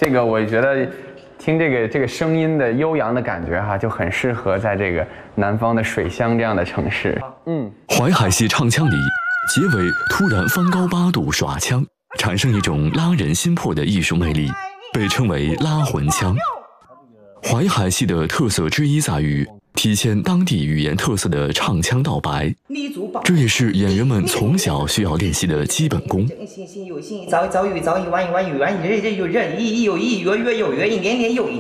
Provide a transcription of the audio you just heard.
这个我觉得听这个声音的悠扬的感觉哈，就很适合在这个南方的水乡这样的城市。 淮海系唱腔里，结尾突然翻高8度耍腔，产生一种拉人心魄的艺术魅力，被称为拉魂腔。淮海系的特色之一在于体现当地语言特色的唱腔道白，这也是演员们从小需要练习的基本功。 心心有心，早早有早，一晚有晚，有晚有日日有日，一有一，月月有月，一年年有一年。